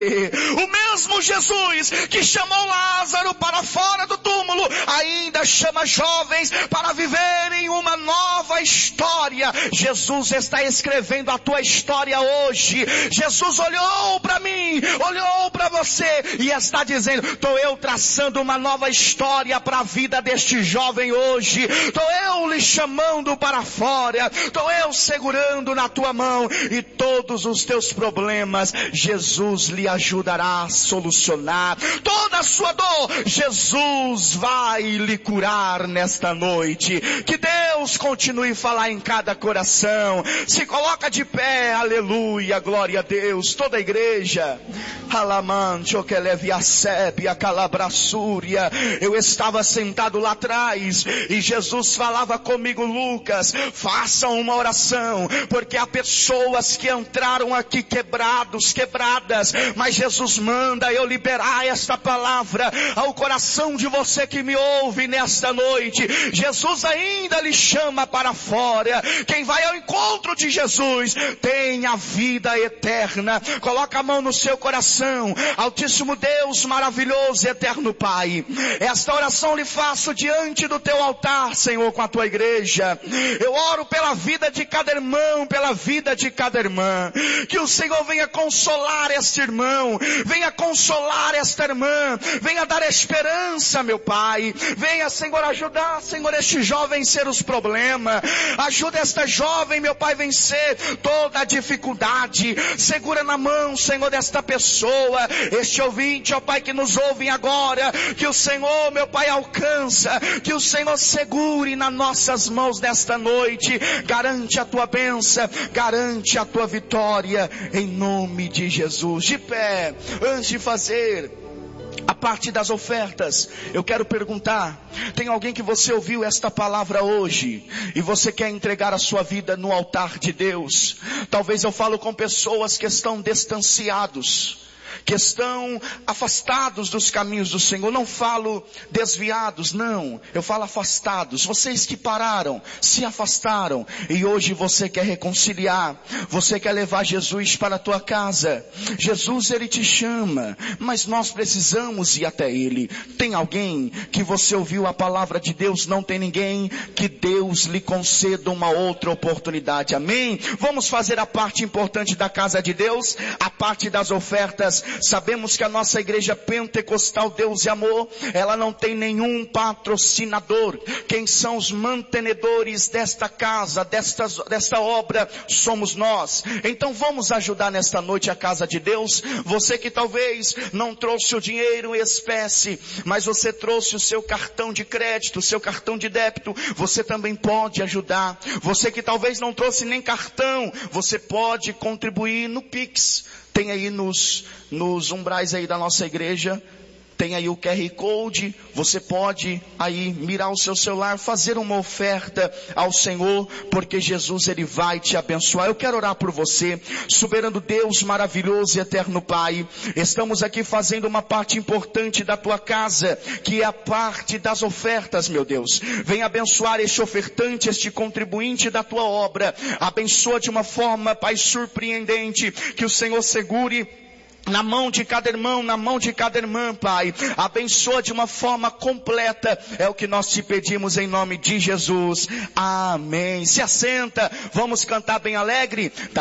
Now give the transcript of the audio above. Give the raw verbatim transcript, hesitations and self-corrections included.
O mesmo Jesus que chamou Lázaro para fora do túmulo, ainda chama jovens para viverem uma nova história. Jesus está escrevendo a tua história hoje. Jesus olhou para mim, olhou para você e está dizendo: estou eu traçando uma nova história para a vida deste jovem hoje. Estou eu lhe chamando para fora, estou eu segurando na tua mão, e todos os teus problemas Jesus lhe ajudará a solucionar. Toda a sua dor Jesus vai lhe curar nesta noite. Que Deus continue a falar em cada coração. Se coloca de pé, aleluia, glória a Deus. Toda a igreja, alamante, que leve a sébia, calabraçúria. Eu estava sentado lá atrás e Jesus falava comigo: Lucas, faça uma oração, porque há pessoas que entraram aqui quebrados, quebradas, mas Jesus manda eu liberar esta palavra ao coração de você que me ouve nesta noite. Jesus ainda lhe chama para fora. Quem vai ao encontro de Jesus tem a vida eterna. Coloca a mão no seu coração. Altíssimo Deus, maravilhoso e eterno Pai, esta oração lhe faço diante do teu altar, Senhor, com a tua igreja. Eu oro pela vida de cada irmão, pela vida de cada irmã. Que o Senhor venha consolar este irmão, venha consolar esta irmã, venha dar esperança, meu Pai. Venha, Senhor, ajudar, Senhor, este jovem a vencer os problemas. Ajuda esta jovem, meu Pai, a vencer toda a dificuldade. Segura na mão, Senhor, desta pessoa, este ouvinte, ó Pai, que nos ouve agora. Que o Senhor, meu Pai, alcança, que o Senhor segure nas nossas mãos nesta noite. Garante a tua bênção, garante a tua vitória, em nome de Jesus. De pé, antes de fazer a parte das ofertas, eu quero perguntar: tem alguém que você ouviu esta palavra hoje e você quer entregar a sua vida no altar de Deus? Talvez eu falo com pessoas que estão distanciados, que estão afastados dos caminhos do Senhor. Não falo desviados, não, eu falo afastados. Vocês que pararam, se afastaram, e hoje você quer reconciliar, você quer levar Jesus para a tua casa. Jesus, Ele te chama, mas nós precisamos ir até Ele. Tem alguém que você ouviu a palavra de Deus? Não tem ninguém? Que Deus lhe conceda uma outra oportunidade, amém? Vamos fazer a parte importante da casa de Deus, a parte das ofertas. Sabemos que a nossa igreja pentecostal Deus e Amor, ela não tem nenhum patrocinador. Quem são os mantenedores desta casa, desta, desta obra, somos nós. Então vamos ajudar nesta noite a casa de Deus. Você que talvez não trouxe o dinheiro em espécie, mas você trouxe o seu cartão de crédito, o seu cartão de débito, você também pode ajudar. Você que talvez não trouxe nem cartão, você pode contribuir no Pix. Tem aí nos, nos umbrais aí da nossa igreja, tem aí o Q R Code. Você pode aí mirar o seu celular, fazer uma oferta ao Senhor, porque Jesus, Ele vai te abençoar. Eu quero orar por você. Soberano Deus, maravilhoso e eterno Pai, estamos aqui fazendo uma parte importante da tua casa, que é a parte das ofertas, meu Deus. Vem abençoar este ofertante, este contribuinte da tua obra. Abençoa de uma forma, Pai, surpreendente. Que o Senhor segure na mão de cada irmão, na mão de cada irmã, Pai. Abençoa de uma forma completa. É o que nós te pedimos em nome de Jesus. Amém. Se assenta. Vamos cantar bem alegre.